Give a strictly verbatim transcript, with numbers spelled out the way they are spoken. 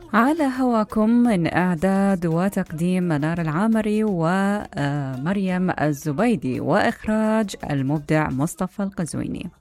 على هواكم من إعداد وتقديم منار العامري ومريم الزبيدي، وإخراج المبدع مصطفى القزويني.